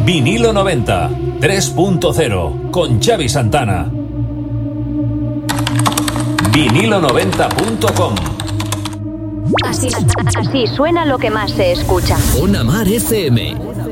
Vinilo 90 3.0 con Xavi Santana. Vinilo90.com. Así suena lo que más se escucha. Ona Mar FM.